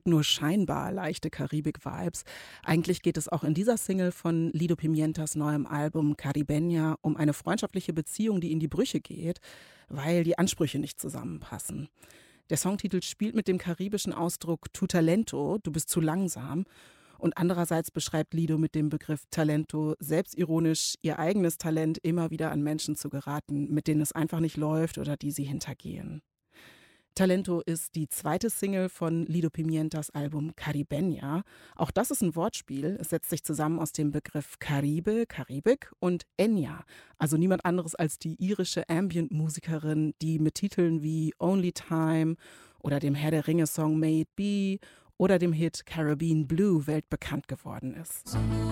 nur scheinbar leichte Karibik-Vibes. Eigentlich geht es auch in dieser Single von Lido Pimientas neuem Album Caribeña um eine freundschaftliche Beziehung, die in die Brüche geht, weil die Ansprüche nicht zusammenpassen. Der Songtitel spielt mit dem karibischen Ausdruck Tu talento, du bist zu langsam. Und andererseits beschreibt Lido mit dem Begriff Talento selbstironisch ihr eigenes Talent, immer wieder an Menschen zu geraten, mit denen es einfach nicht läuft oder die sie hintergehen. Talento ist die zweite Single von Lido Pimientas Album Caribeña. Auch das ist ein Wortspiel. Es setzt sich zusammen aus dem Begriff Caribe, Karibik und Enya, also niemand anderes als die irische Ambient-Musikerin, die mit Titeln wie Only Time oder dem Herr der Ringe-Song May It Be oder dem Hit Caribbean Blue weltbekannt geworden ist.